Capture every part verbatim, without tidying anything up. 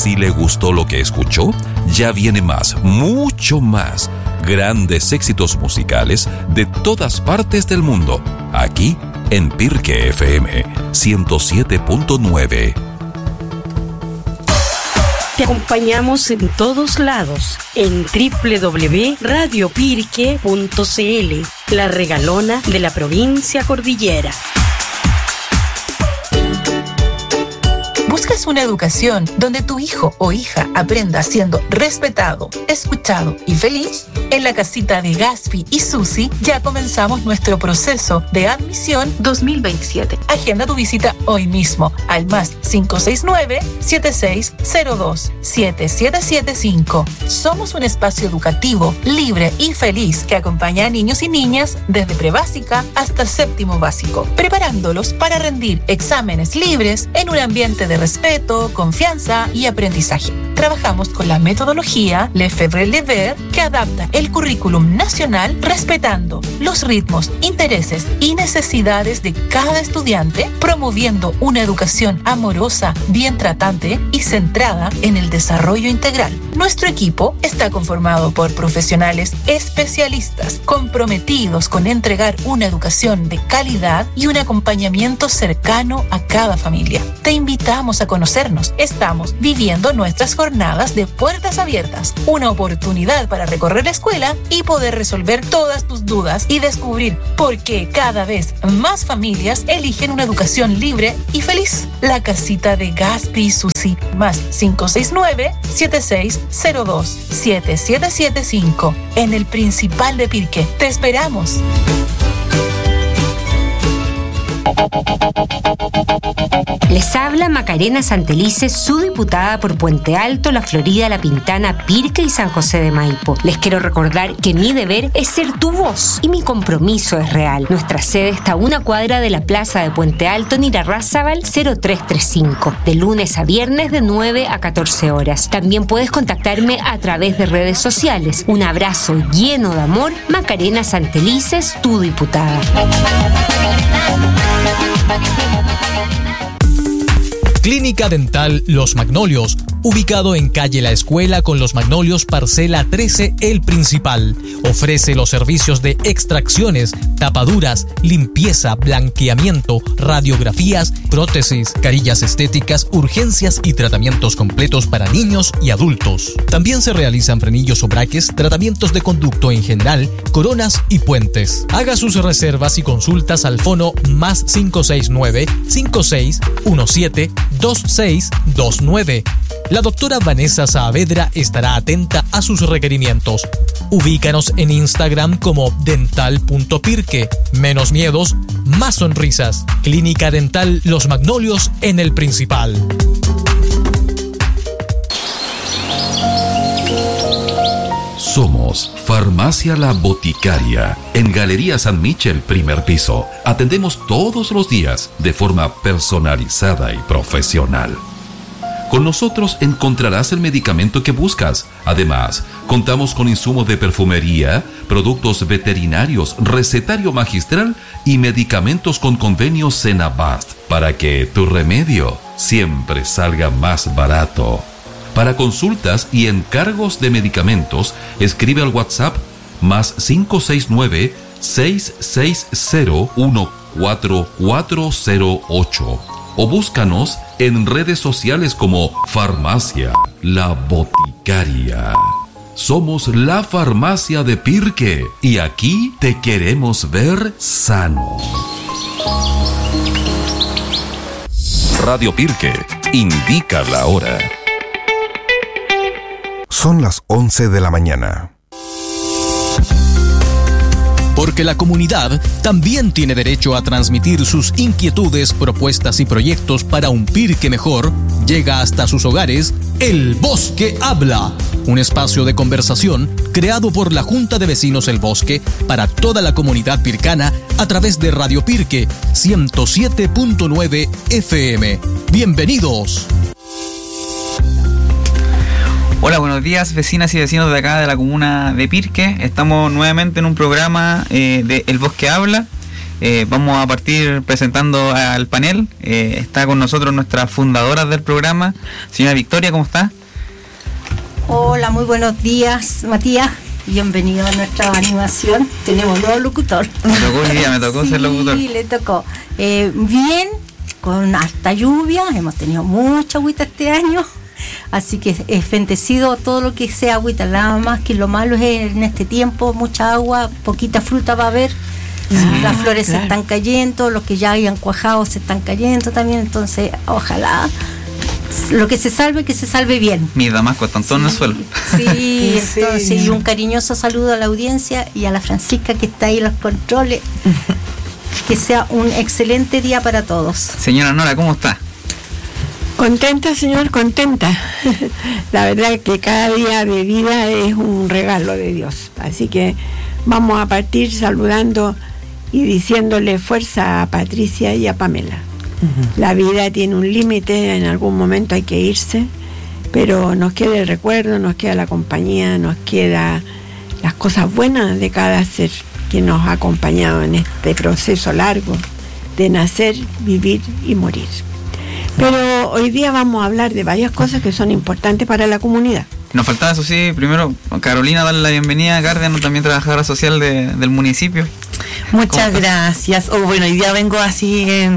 Si le gustó lo que escuchó, ya viene más, mucho más. Grandes éxitos musicales de todas partes del mundo, aquí en Pirque F M ciento siete punto nueve. Te acompañamos en todos lados en doble u doble u doble u punto radio pirque punto c l, la regalona de la provincia cordillera. ¿Buscas una educación donde tu hijo o hija aprenda siendo respetado, escuchado y feliz? En la casita de Gaspi y Susi ya comenzamos nuestro proceso de admisión dos mil veintisiete. Agenda tu visita hoy mismo al más cinco seis nueve, siete seis cero dos, siete siete siete cinco. Somos un espacio educativo, libre y feliz que acompaña a niños y niñas desde prebásica hasta séptimo básico, preparándolos para rendir exámenes libres en un ambiente de respeto, confianza y aprendizaje. Trabajamos con la metodología Lefebvre-Lever, que adapta el currículum nacional respetando los ritmos, intereses y necesidades de cada estudiante, promoviendo una educación amorosa, bien tratante y centrada en el desarrollo integral. Nuestro equipo está conformado por profesionales especialistas comprometidos con entregar una educación de calidad y un acompañamiento cercano a cada familia. Te invitamos a conocernos. Estamos viviendo nuestras jornadas de puertas abiertas, una oportunidad para recorrer la escuela y poder resolver todas tus dudas y descubrir por qué cada vez más familias eligen una educación libre y feliz. La casita de Gaspi y Susi, más cinco seis nueve, siete seis cero dos, siete siete siete cinco, en el Principal de Pirque. Te esperamos. Les habla Macarena Santelices, su diputada por Puente Alto, La Florida, La Pintana, Pirque y San José de Maipo. Les quiero recordar que mi deber es ser tu voz y mi compromiso es real. Nuestra sede está a una cuadra de la Plaza de Puente Alto en Irarrázaval cero tres tres cinco, de lunes a viernes de nueve a catorce horas. También puedes contactarme a través de redes sociales. Un abrazo lleno de amor, Macarena Santelices, tu diputada. Clínica Dental Los Magnolios, ubicado en calle La Escuela con Los Magnolios, parcela trece, El Principal. Ofrece los servicios de extracciones, tapaduras, limpieza, blanqueamiento, radiografías, prótesis, carillas estéticas, urgencias y tratamientos completos para niños y adultos. También se realizan frenillos o braques, tratamientos de conducto en general, coronas y puentes. Haga sus reservas y consultas al fono más cinco seis nueve, cinco seis uno siete, dos seis dos nueve. La doctora Vanessa Saavedra estará atenta a sus requerimientos. Ubícanos en Instagram como dental punto pirque. Menos miedos, más sonrisas. Clínica Dental Los Magnolios en El Principal. Somos Farmacia La Boticaria, en Galería San Michel, primer piso. Atendemos todos los días de forma personalizada y profesional. Con nosotros encontrarás el medicamento que buscas. Además, contamos con insumos de perfumería, productos veterinarios, recetario magistral y medicamentos con convenios Senabast para que tu remedio siempre salga más barato. Para consultas y encargos de medicamentos, escribe al WhatsApp más cinco seis nueve, seis seis cero, uno cuatro cuatro cero ocho o búscanos en redes sociales como Farmacia La Boticaria. Somos la farmacia de Pirque y aquí te queremos ver sano. Radio Pirque indica la hora. Son las once de la mañana. Porque la comunidad también tiene derecho a transmitir sus inquietudes, propuestas y proyectos para un Pirque mejor, llega hasta sus hogares El Bosque Habla, un espacio de conversación creado por la Junta de Vecinos El Bosque para toda la comunidad pircana a través de Radio Pirque ciento siete punto nueve F M. Bienvenidos. Hola, buenos días, vecinas y vecinos de acá de la comuna de Pirque. Estamos nuevamente en un programa eh, de El Bosque Habla. Eh, vamos a partir presentando al panel. Eh, está con nosotros nuestra fundadora del programa, señora Victoria, ¿cómo está? Hola, muy buenos días, Matías. Bienvenido a nuestra animación. Tenemos nuevo locutor. Me tocó hoy día, me tocó sí, ser locutor. Sí, le tocó. Eh, bien, con harta lluvia. Hemos tenido mucha agüita este año. Así que es bendecido todo lo que sea agüita. Nada más que lo malo es en este tiempo, mucha agua, poquita fruta va a haber. Sí, las flores claro. se están cayendo, los que ya hayan cuajado se están cayendo también. Entonces, ojalá lo que se salve, que se salve bien. Mis damascos están todos sí, en el suelo. Sí, entonces, sí. Y un cariñoso saludo a la audiencia y a la Francisca que está ahí en los controles. Que sea un excelente día para todos. Señora Nora, ¿cómo está? Contenta, señor, contenta. La verdad que cada día de vida es un regalo de Dios. Así que vamos a partir saludando y diciéndole fuerza a Patricia y a Pamela. Uh-huh. La vida tiene un límite, en algún momento hay que irse, pero nos queda el recuerdo, nos queda la compañía, nos queda las cosas buenas de cada ser que nos ha acompañado en este proceso largo de nacer, vivir y morir. Pero hoy día vamos a hablar de varias cosas que son importantes para la comunidad. Nos faltaba, eso sí, primero, Carolina, darle la bienvenida a Garden, también trabajadora social de, del municipio. Muchas gracias. Oh, bueno, hoy día vengo así en,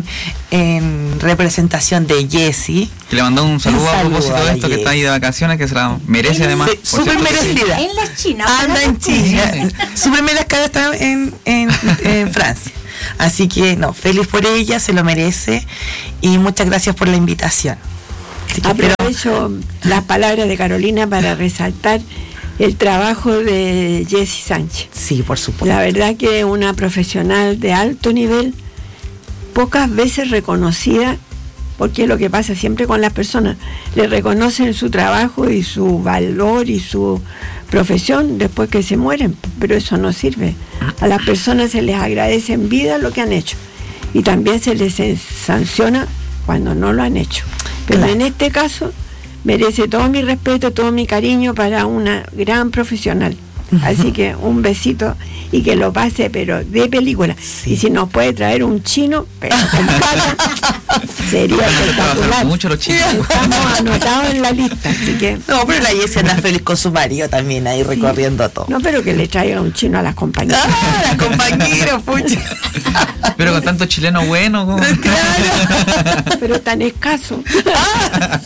en representación de Jessie. Que le mandó un saludo, un saludo a propósito de esto, Jessie, que está ahí de vacaciones, que se la merece además. Súper merecida. En la China. Anda en China. Su primera cara está en, en, en Francia. Así que, no, feliz por ella, se lo merece. Y muchas gracias por la invitación. Aprovecho las palabras de Carolina para resaltar el trabajo de Jessie Sánchez. Sí, por supuesto. La verdad que es una profesional de alto nivel, pocas veces reconocida, porque es lo que pasa siempre con las personas, le reconocen su trabajo y su valor y su profesión después que se mueren, pero eso no sirve. A las personas se les agradece en vida lo que han hecho y también se les sanciona cuando no lo han hecho. Pero claro, en este caso merece todo mi respeto, todo mi cariño para una gran profesional. Así que un besito y que lo pase, pero de película. Sí. Y si nos puede traer un chino, pero con pata, sería espectacular. Mucho los chinos. Estamos anotados en la lista, así que. No, pero la Jessie anda feliz con su marido también ahí, sí, recorriendo todo. No, pero que le traiga un chino a las compañeras. Ah, las compañeras, pucha. Pero con tanto chileno bueno, ¿cómo? Claro. Pero tan escaso. Ah.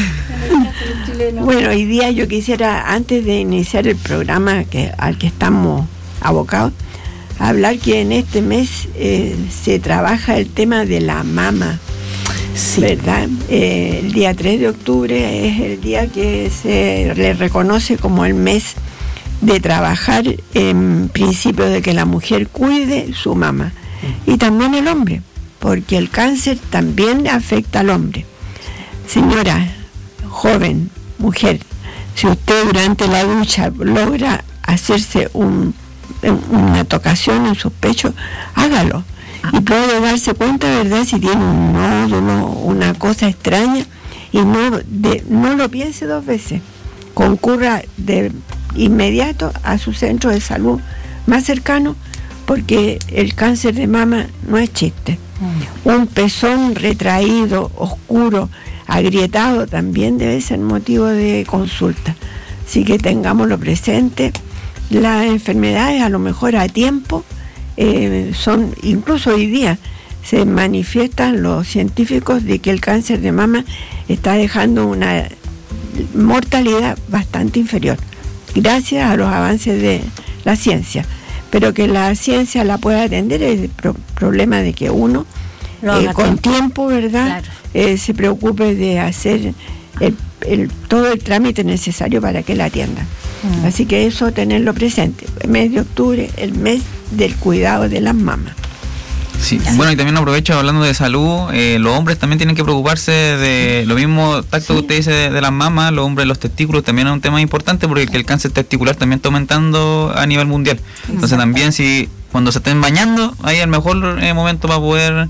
Bueno, hoy día yo quisiera, antes de iniciar el programa que, al que estamos abocados, hablar que en este mes eh, se trabaja el tema de la mama, sí, ¿verdad? Eh, el día tres de octubre es el día que se le reconoce como el mes de trabajar en principio de que la mujer cuide su mama, y también el hombre, porque el cáncer también afecta al hombre. Señora, joven, mujer, si usted durante la ducha logra hacerse un, una tocación en sus pechos, hágalo. Y puede darse cuenta, ¿verdad?, si tiene un nódulo, una cosa extraña, y no, de, no lo piense dos veces. Concurra de inmediato a su centro de salud más cercano, porque el cáncer de mama no es chiste. Un pezón retraído, oscuro, agrietado también debe ser motivo de consulta. Así que tengámoslo presente. Las enfermedades a lo mejor a tiempo eh, son, incluso hoy día se manifiestan los científicos de que el cáncer de mama está dejando una mortalidad bastante inferior gracias a los avances de la ciencia, pero que la ciencia la pueda atender es el pro- problema de que uno eh, con tiempo, ¿verdad?, claro, eh, se preocupe de hacer el, el, todo el trámite necesario para que la atiendan. Mm. Así que eso tenerlo presente. El mes de octubre, el mes del cuidado de las mamas. Sí, bueno, y también aprovecho hablando de salud, eh, los hombres también tienen que preocuparse de lo mismo tacto, sí, que usted dice de, de las mamas, los hombres, los testículos también es un tema importante porque el cáncer testicular también está aumentando a nivel mundial. Entonces también si cuando se estén bañando, ahí es el mejor eh, momento para poder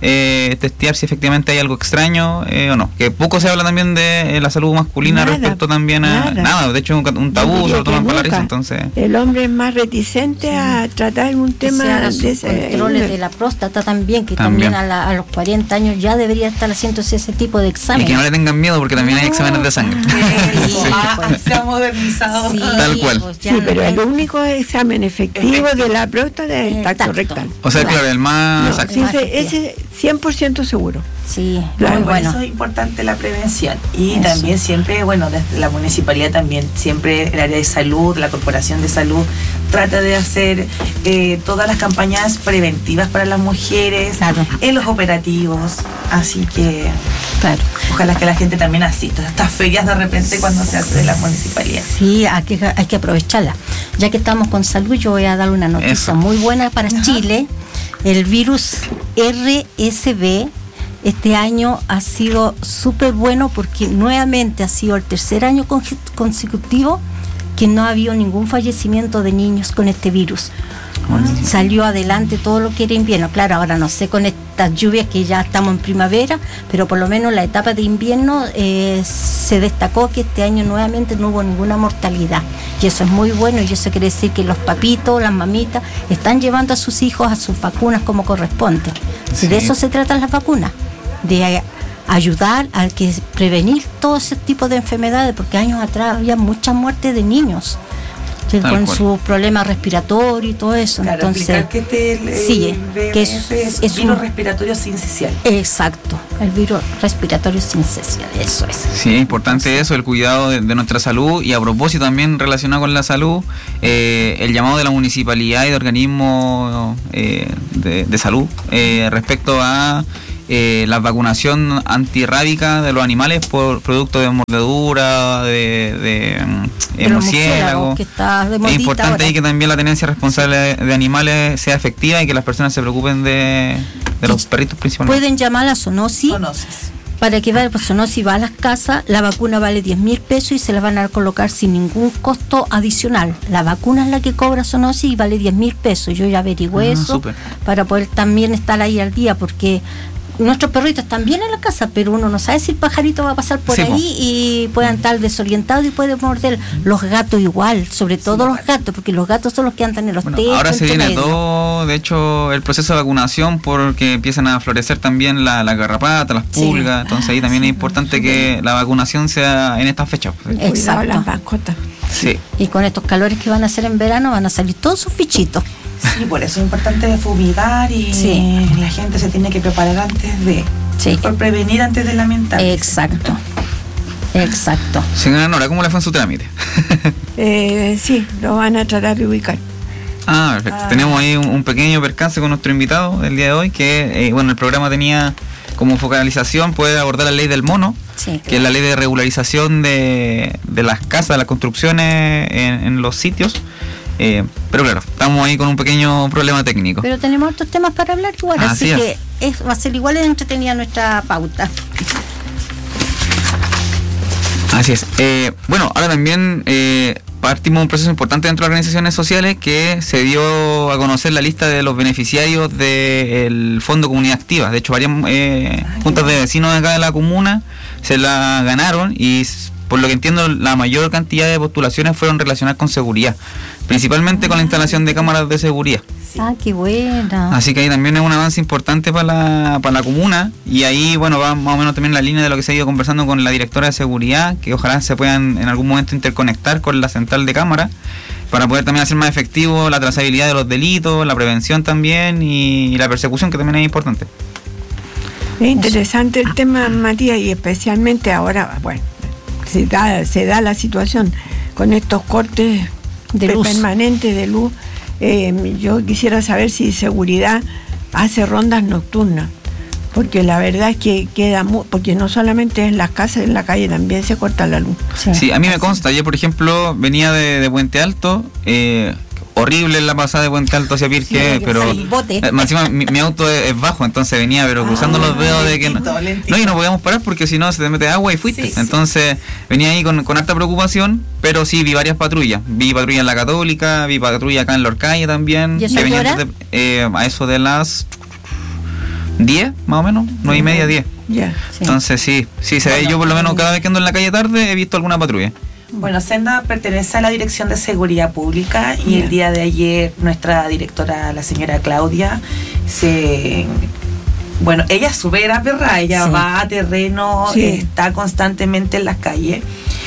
eh, testear si efectivamente hay algo extraño eh, o no. Que poco se habla también de eh, la salud masculina nada, respecto también a nada. nada. De hecho, un, un tabú, se lo toman para la risa, entonces... El hombre es más reticente sí. a tratar un tema de ese, controles eh, de la próstata también, que también, también a, la, a los cuarenta años ya debería estar haciéndose ese tipo de exámenes. Y que no le tengan miedo porque también no. hay exámenes de sangre. Sí, sí. Pues. Se ha modernizado. Sí, tal cual. Pues sí, pero el único examen efectivo, efectivo. de la próstata es el tacto rectal. O sea, claro, el más... No, sí, ese, ese cien por ciento seguro. Sí, claro, muy por bueno. eso es importante la prevención. Y eso. también siempre, bueno, desde la municipalidad también, siempre el área de salud, la corporación de salud, trata de hacer eh, todas las campañas preventivas para las mujeres, claro. en los operativos. Así que, claro. ojalá que la gente también asista a estas ferias de repente cuando se hace de la municipalidad. Sí, hay que, hay que aprovecharla. Ya que estamos con salud, yo voy a dar una noticia eso. muy buena para Ajá. Chile. El virus R S V este año ha sido súper bueno porque nuevamente ha sido el tercer año consecutivo que no ha habido ningún fallecimiento de niños con este virus. Bueno, salió adelante todo lo que era invierno. Claro, ahora no sé con estas lluvias que ya estamos en primavera, pero por lo menos la etapa de invierno eh, se destacó que este año nuevamente no hubo ninguna mortalidad. Y eso es muy bueno, y eso quiere decir que los papitos, las mamitas, están llevando a sus hijos a sus vacunas como corresponde. Sí. De eso se tratan las vacunas, de ayudar a que prevenir todo ese tipo de enfermedades, porque años atrás había muchas muertes de niños con cual. su problema respiratorio y todo eso. Claro, entonces que este el, el sí, que es, es, es virus un respiratorio sincicial. Exacto, el virus respiratorio sincicial, eso es. Sí, es importante eso, el cuidado de, de nuestra salud, y a propósito también relacionado con la salud, eh, el llamado de la municipalidad y de organismos eh, de, de salud eh, respecto a Eh, la vacunación antirrábica de los animales por producto de mordedura, de, de, de murciélago. Es importante ahora. ahí que también la tenencia responsable sí. de animales sea efectiva y que las personas se preocupen de, de los perritos principalmente. Pueden llamar a Sonosi. Sonosis. Para que vaya, pues Sonosi va a las casas, la vacuna vale diez mil pesos y se la van a colocar sin ningún costo adicional. La vacuna es la que cobra Sonosi y vale diez mil pesos. Yo ya averigüé ah, eso super. para poder también estar ahí al día, porque nuestros perritos están bien en la casa, pero uno no sabe si el pajarito va a pasar por sí, ahí po. y puedan estar desorientados y pueden morder. Los gatos igual, sobre todo sí, los igual. gatos, porque los gatos son los que andan en los bueno, techos. Ahora se viene medio. todo, de hecho, el proceso de vacunación, porque empiezan a florecer también la, la garrapata, las pulgas, sí. entonces ahí también sí, es importante sí, que la vacunación sea en estas fechas. Exacto. Las mascotas. Sí. Y con estos calores que van a hacer en verano van a salir todos sus bichitos. Sí, por eso es importante fumigar y sí. la gente se tiene que preparar antes de, sí. por prevenir antes de lamentar. Exacto, exacto. Señora Nora, ¿cómo le fue en su trámite? eh, sí, lo van a tratar de ubicar. Ah, perfecto. Ah. Tenemos ahí un, un pequeño percance con nuestro invitado del día de hoy, que, eh, bueno, el programa tenía como focalización poder abordar la ley del mono, sí. que es la ley de regularización de, de las casas, las construcciones en, en los sitios. Eh, pero claro, estamos ahí con un pequeño problema técnico. Pero tenemos otros temas para hablar igual, así, así que es, va a ser igual de entretenida nuestra pauta. Así es. Eh, bueno, ahora también eh, partimos un proceso importante dentro de las organizaciones sociales, que se dio a conocer la lista de los beneficiarios del Fondo Comunidad Activa. De hecho, varias eh, juntas de vecinos de acá de la comuna se la ganaron, y por lo que entiendo la mayor cantidad de postulaciones fueron relacionadas con seguridad, principalmente con la instalación de cámaras de seguridad. Ah, qué buena. Así que ahí también es un avance importante para la, para la comuna, y ahí bueno va más o menos también la línea de lo que se ha ido conversando con la directora de seguridad, que ojalá se puedan en algún momento interconectar con la central de cámara para poder también hacer más efectivo la trazabilidad de los delitos, la prevención también y, y la persecución, que también es importante. Es interesante el tema, Matías, y especialmente ahora, bueno, se da, se da la situación con estos cortes de luz. permanentes de luz. Eh, yo quisiera saber si seguridad hace rondas nocturnas, porque la verdad es que queda muy, porque no solamente en las casas, en la calle también se corta la luz. Sí, sí, a mí me consta. Yo, por ejemplo, venía de, de Puente Alto, eh, horrible la pasada de Puente Alto hacia Pirque, sí, pero eh, encima mi, mi auto es, es bajo, entonces venía pero cruzando ah, los dedos de que no, no, y no podíamos parar porque si no se te mete agua y fuiste. Sí, entonces sí. venía ahí con, con harta preocupación, pero sí vi varias patrullas. Vi patrulla en la Católica, vi patrulla acá en Lorcalle también. ¿Y eso que venían desde, eh, a eso de las diez, más o menos, nueve y media, diez. Ya. Sí. Entonces sí, sí se ve. Yo por lo menos cada vez que ando en la calle tarde he visto alguna patrulla. Bueno, Senda pertenece a la Dirección de Seguridad Pública y Yeah. el día de ayer nuestra directora, la señora Claudia, se... Bueno, ella es súper aperrada, ella Sí. va a terreno, Sí. está constantemente en las calles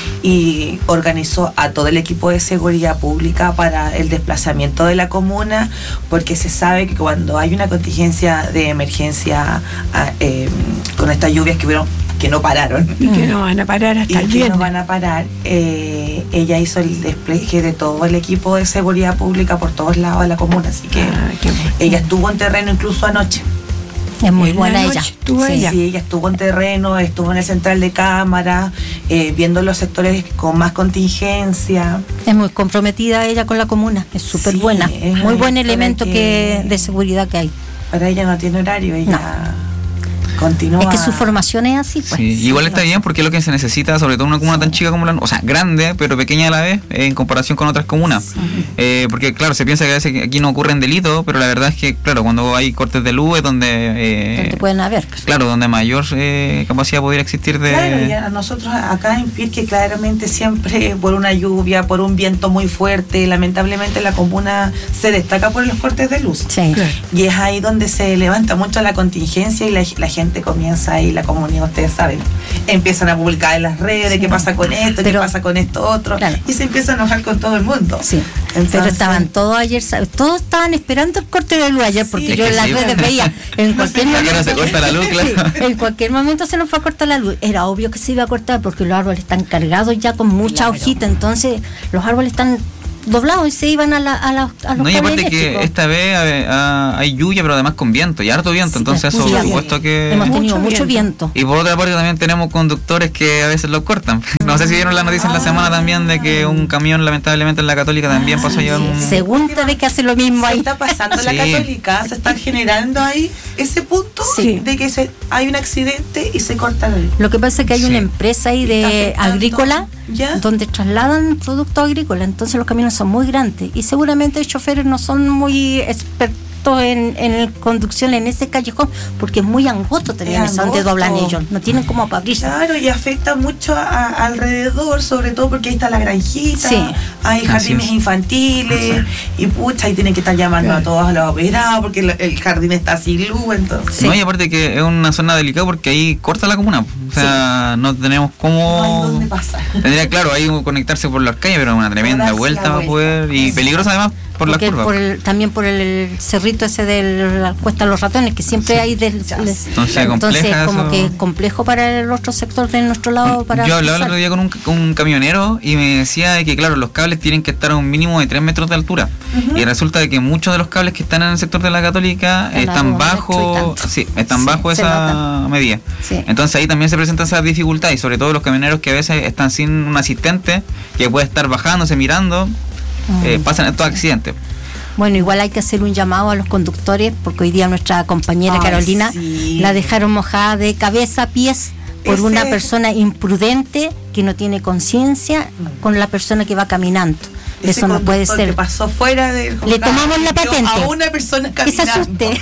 y organizó a todo el equipo de seguridad pública para el desplazamiento de la comuna, porque se sabe que cuando hay una contingencia de emergencia ah, eh, con estas lluvias que hubieron, que no pararon, Y que no van a parar hasta y el que viernes. no van a parar, eh, ella hizo el despliegue de todo el equipo de seguridad pública por todos lados de la comuna, así que Ah, qué bueno. ella estuvo en terreno incluso anoche. Es muy En la buena noche ella. estuvo Sí. ella. Sí, ella estuvo en terreno, estuvo en el central de cámara, eh, viendo los sectores con más contingencia. Es muy comprometida ella con la comuna, es súper Sí, buena. es Muy una buen directora elemento que- que de seguridad que hay. Para ella no tiene horario, ella continúa. Es que su formación es así, pues. Sí, igual está bien porque es lo que se necesita, sobre todo en una comuna tan chica como la, o sea, grande, pero pequeña a la vez, eh, en comparación con otras comunas. Eh, porque, claro, se piensa que a veces aquí no ocurren delitos, pero la verdad es que, claro, cuando hay cortes de luz es donde, eh, Donde pueden haber. pues. claro, donde mayor eh, capacidad podría existir de... Claro, y a nosotros acá en Pirque claramente siempre por una lluvia, por un viento muy fuerte, lamentablemente la comuna se destaca por los cortes de luz. Sí. Claro. Y es ahí donde se levanta mucho la contingencia y la, la gente comienza ahí, la comunidad, ustedes saben, empiezan a publicar en las redes Sí. qué pasa con esto, Pero- qué pasa con esto otro, Claro. y se empieza a enojar con todo el mundo. Sí. Entonces- Pero estaban todos ayer, ¿sabes? Todos estaban esperando el corte de luz ayer, porque Sí. yo Es en que las sí, redes pues. veía, en cualquier ¿A qué momento hora se corta la luz? Claro. Sí, en cualquier momento se nos fue a cortar la luz. Era obvio que se iba a cortar porque los árboles están cargados ya con mucha Claro. hojita, entonces los árboles están doblados y se iban a, la, a, la, a los No, y cables aparte que eléctricos. esta vez eh, ah, hay lluvia, pero además con viento, y harto viento, Sí, entonces eso sí, por sí. supuesto que... Hemos tenido Mucho mucho viento. viento. Y por otra parte también tenemos conductores que a veces los cortan. No sé si vieron la noticia en la semana también de que un camión lamentablemente en la Católica también pasó a llevar un... Segunda vez que hace lo mismo Se ahí. está pasando en la Sí. Católica, se está generando ahí ese punto Sí. de que se, hay un accidente y se corta la luz. Lo que pasa es que hay Sí. una empresa ahí Está de afectando, agrícola ¿ya? donde trasladan productos agrícolas, entonces los camiones son muy grandes y seguramente los choferes no son muy expertos en, en conducción en ese callejón porque es muy angosto también, Es es donde angosto. doblan ellos, no tienen como para abrirse. Claro, y afecta mucho a- a- alrededor, sobre todo porque ahí está la granjita, Sí. hay Así jardines es. infantiles, y pucha, ahí tienen que estar llamando a todos los operados porque el, el jardín está sin luz, entonces. Sí. No, y aparte que es una zona delicada porque ahí corta la comuna. O sea, no tenemos No hay cómo... dónde pasar. Tendría, claro, ahí conectarse por las calles, pero una tremenda Darse la vuelta va a vuelta. poder... Y peligrosa además por las Porque curvas. por el- también por el, el cerrito ese de la cuesta de los ratones que siempre hay del, Ya, le- sí. Entonces, entonces compleja como eso. que es complejo para el otro sector de nuestro lado para Yo hablaba el cruzar. otro día con un, con un camionero y me decía de que, claro, los cables tienen que estar a un mínimo de tres metros de altura. Y resulta de que muchos de los cables que están en el sector de la Católica Están a están un metro y bajo, tanto. sí, están Sí, bajo se esa notan. medida. Sí. Entonces ahí también se presentan esas dificultades, y sobre todo los camioneros que a veces están sin un asistente que puede estar bajándose, mirando, eh, Mm. pasan estos accidentes. Bueno, igual hay que hacer un llamado a los conductores porque hoy día nuestra compañera Ay, Carolina sí. la dejaron mojada de cabeza a pies por Ese- una persona imprudente que no tiene conciencia con la persona que va caminando. Ese Eso no puede conductor ser. que pasó fuera del Le juzgado tomamos la y vio patente. a una persona Que se caminando. asuste.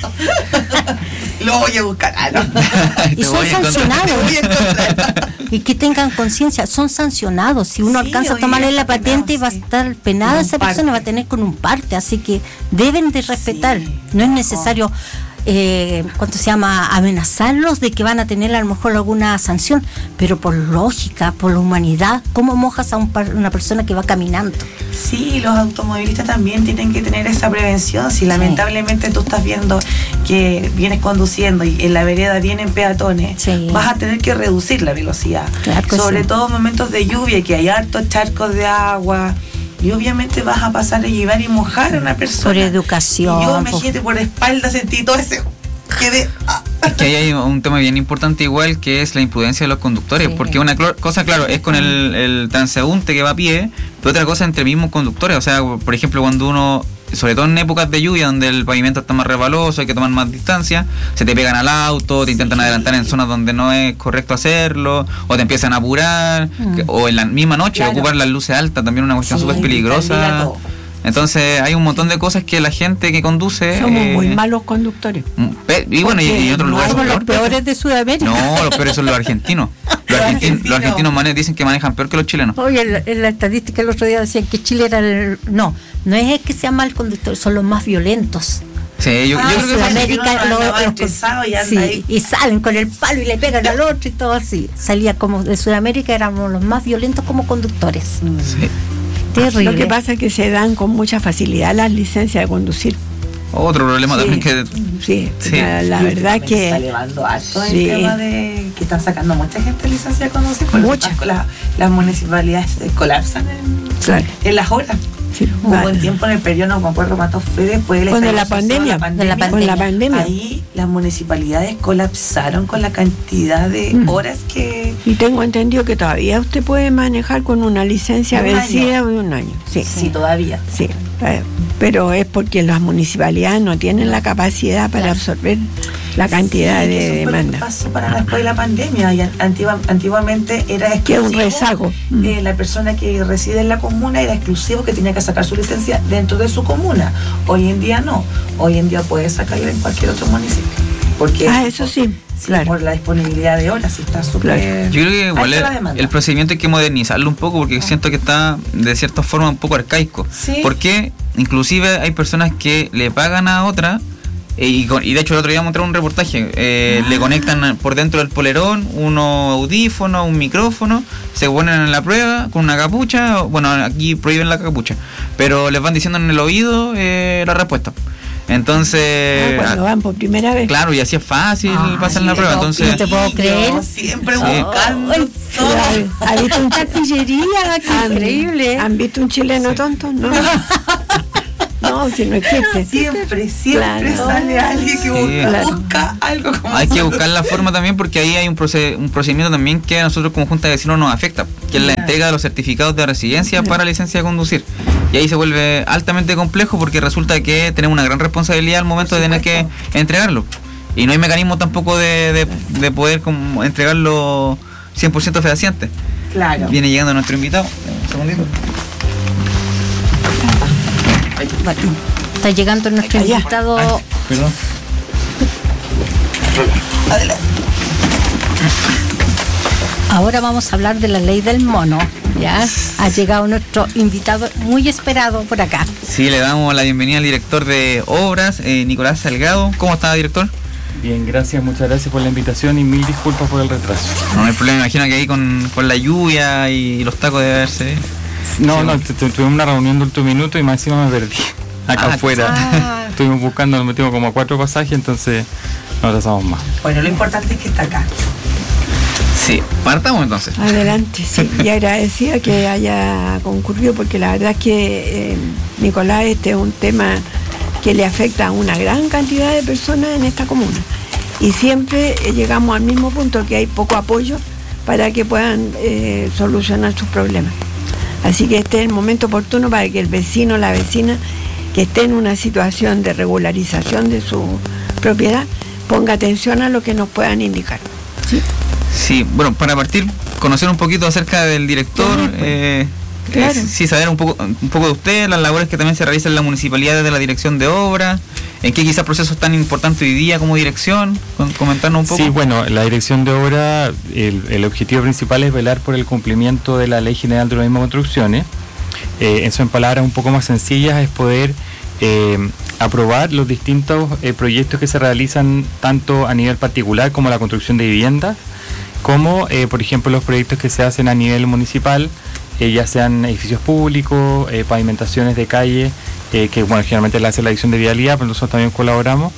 Lo voy a buscar. Ah, no. Y Te son voy a encontrar. sancionados. Lo voy a encontrar. Y que tengan conciencia, son sancionados. Si uno Sí, alcanza a hoy tomarle día la está patente, penado, va a sí. estar penada Con un esa persona, parte. va a tener con un parte. Así que deben de respetar. Sí. No es necesario, eh, ¿cuánto se llama? Amenazarlos de que van a tener a lo mejor alguna sanción. Pero por lógica, por la humanidad, ¿cómo mojas a un par- una persona que va caminando? Sí, los automovilistas también tienen que tener esa prevención. Si lamentablemente tú estás viendo que vienes conduciendo y en la vereda vienen peatones, Sí. vas a tener que reducir la velocidad. Claro que Sobre sí. todo en momentos de lluvia, que hay hartos charcos de agua. Y obviamente vas a pasar a llevar y mojar a una persona. Por educación, Y yo, por- imagínate, por espalda sentí todo ese... Quedé, ah. Es que ahí hay un tema bien importante igual, que es la imprudencia de los conductores, Sí. porque una clo- cosa, claro, es con el, el transeúnte que va a pie, pero otra cosa entre mismos conductores. O sea, por ejemplo, cuando uno, sobre todo en épocas de lluvia donde el pavimento está más resbaloso, hay que tomar más distancia, se te pegan al auto, te intentan adelantar en zonas donde no es correcto hacerlo, o te empiezan a apurar, Mm. que- o en la misma noche Claro. ocupar las luces altas, también una cuestión Sí, súper Evitar peligrosa. todo. Entonces hay un montón de cosas que la gente que conduce... Somos eh, muy malos conductores. Y bueno, y, y otros lugares... Somos los peores de Sudamérica. No, los peores son los argentinos. Los, argentin, los argentinos mane, dicen que manejan peor que los chilenos. Oye, en la, en la estadística el otro día decían que Chile era el... No, no es que sea mal conductor, son los más violentos. Sí, yo, ah, yo creo que Sudamérica no, lo, lo, y, sí, ahí. Y salen con el palo y le pegan al otro y todo así. Salía como de Sudamérica, éramos los más violentos como conductores. Sí. Terrible. Lo que pasa es que se dan con mucha facilidad las licencias de conducir. Otro problema sí, también que... Sí, sí. la, la verdad que... Está elevando alto sí. el tema de que están sacando mucha gente licencia de conducir. Muchas. Las, las municipalidades colapsan en, claro. en las horas. Sí, hubo vale. un tiempo en el periodo, no me acuerdo cuánto fue después de la, la, pandemia, la pandemia. De la pandemia. Con la pandemia. Ahí las municipalidades colapsaron con la cantidad de mm. horas que... Y tengo entendido que todavía usted puede manejar con una licencia vencida de un año. Sí, sí, todavía. Sí, pero es porque las municipalidades no tienen la capacidad para claro. absorber la cantidad sí, de demanda. Pasó para después de la pandemia y antigua, antiguamente era exclusivo. Que un rezago. Eh, la persona que reside en la comuna era exclusivo, que tenía que sacar su licencia dentro de su comuna. Hoy en día no. Hoy en día puede sacarla en cualquier otro municipio. Porque ah, eso sí. Sí, claro. Por la disponibilidad de horas está súper... Claro. Yo creo que igual el, el procedimiento hay que modernizarlo un poco porque ah. siento que está de cierta forma un poco arcaico. ¿Sí? Porque inclusive hay personas que le pagan a otra y, y de hecho el otro día mostraron un reportaje, eh, ah. le conectan por dentro del polerón unos audífonos, un micrófono, se ponen en la prueba con una capucha, bueno, aquí prohíben la capucha, pero les van diciendo en el oído eh, la respuesta. Entonces, ah, cuando van por primera vez. Claro, y así es fácil ah, pasar la prueba. Entonces, no te puedo creer. Yo siempre sí. buscando oh, todo. ¿Han visto un artillería? ¡Qué increíble! ¿Han visto un chileno sí. tonto? No. No, si no existe. Siempre, siempre claro. sale alguien que sí, busca, busca algo como hay eso. Que buscar la forma también porque ahí hay un, proced- un procedimiento también que a nosotros como Junta de Vecinos nos afecta, que es la entrega de los certificados de residencia para licencia de conducir. Y ahí se vuelve altamente complejo porque resulta que tenemos una gran responsabilidad al momento de tener que entregarlo. Y no hay mecanismo tampoco de, de, de poder como entregarlo cien por ciento fehaciente. Claro. Viene llegando nuestro invitado. Un segundito. Está llegando nuestro Allá. invitado. Ay, perdón. Adelante. Ahora vamos a hablar de la ley del mono. Ya ha llegado nuestro invitado muy esperado por acá. Sí, le damos la bienvenida al director de obras, eh, Nicolás Salgado. ¿Cómo está, director? Bien, gracias, muchas gracias por la invitación y mil disculpas por el retraso. No, no hay problema, imagino que ahí con, con la lluvia y los tacos debe verse. No, sí, no, tuvimos una reunión de último minuto y más encima me perdí. Acá ah, afuera. Ah. Estuvimos buscando, nos metimos como a cuatro pasajes, entonces no atrasamos más. Bueno, lo importante es que está acá. Sí, partamos entonces. Adelante, sí. Y agradecida que haya concurrido porque la verdad es que eh, Nicolás, este es un tema que le afecta a una gran cantidad de personas en esta comuna. Y siempre eh, llegamos al mismo punto, que hay poco apoyo para que puedan eh, solucionar sus problemas. Así que este es el momento oportuno para que el vecino o la vecina que esté en una situación de regularización de su propiedad ponga atención a lo que nos puedan indicar. ¿Sí? Sí, bueno, para partir, conocer un poquito acerca del director, claro, eh, claro. Eh, sí, saber un poco un poco de usted, las labores que también se realizan en la municipalidad desde la dirección de obras, en qué quizás procesos tan importantes hoy día como dirección, comentarnos un poco. Sí, bueno, la dirección de obra, el, el objetivo principal es velar por el cumplimiento de la Ley General de Urbanismo y Construcciones. Eh, eso en palabras un poco más sencillas es poder eh, aprobar los distintos eh, proyectos que se realizan tanto a nivel particular como la construcción de viviendas, como eh, por ejemplo los proyectos que se hacen a nivel municipal, eh, ya sean edificios públicos, eh, pavimentaciones de calle, eh, que bueno, generalmente la hace la Dirección de Vialidad, pero nosotros también colaboramos.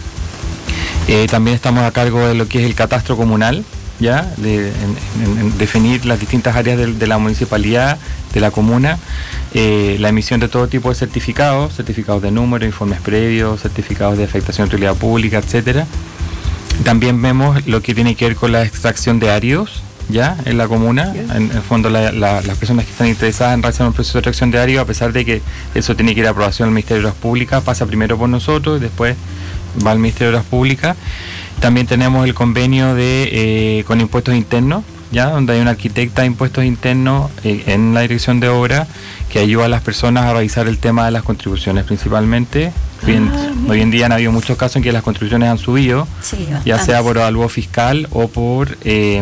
Eh, también estamos a cargo de lo que es el catastro comunal, ya de en, en, en definir las distintas áreas de, de la municipalidad, de la comuna, eh, la emisión de todo tipo de certificados, certificados de número, informes previos, certificados de afectación de utilidad pública, etcétera. También vemos lo que tiene que ver con la extracción de áridos, ya en la comuna. En el fondo la, la, las personas que están interesadas en realizar un proceso de extracción de áridos, a pesar de que eso tiene que ir a aprobación del Ministerio de Obras Públicas, pasa primero por nosotros y después va al Ministerio de Obras Públicas. También tenemos el convenio de eh, con impuestos internos, ya donde hay una arquitecta de impuestos internos eh, en la dirección de obra que ayuda a las personas a revisar el tema de las contribuciones principalmente. Hoy en, ah, hoy en día han habido muchos casos en que las contribuciones han subido, sí, ya sea por avalúo fiscal o por eh,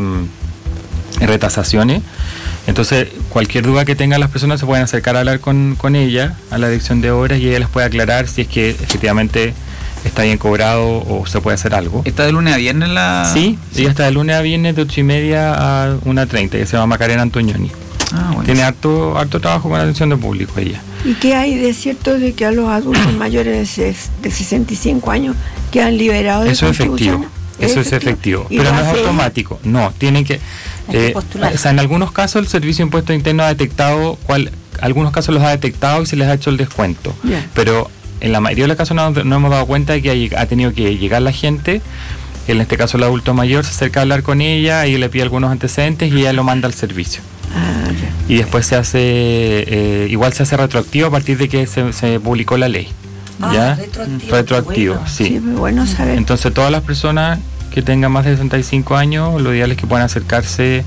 retasaciones. Entonces, cualquier duda que tengan las personas se pueden acercar a hablar con, con ella, a la dirección de obras, y ella les puede aclarar si es que efectivamente está bien cobrado o se puede hacer algo. ¿Está de lunes a viernes la...? Sí, sí. Ella está de lunes a viernes de ocho y media a una treinta, que se llama Macarena Antonioni. Ah, bueno. Tiene harto, harto trabajo con la atención de público ella. ¿Y qué hay de cierto de que a los adultos mayores de sesenta y cinco años quedan liberados de Eso es efectivo. Eso es efectivo, pero no es automático. No, tienen que... Eh, o sea, en algunos casos el Servicio de Impuestos Internos ha detectado, cuál, algunos casos los ha detectado y se les ha hecho el descuento. Yeah. Pero en la mayoría de los casos no, no hemos dado cuenta de que ha, ha tenido que llegar la gente, en este caso el adulto mayor, se acerca a hablar con ella y le pide algunos antecedentes y ella lo manda al servicio. Ah, yeah. Y después se hace, eh, igual se hace retroactivo a partir de que se, se publicó la ley. Ah, ¿ya? Retroactivo. Retroactivo, bueno. Sí. Sí, muy bueno saber. Entonces todas las personas que tengan más de sesenta y cinco años, lo ideal es que puedan acercarse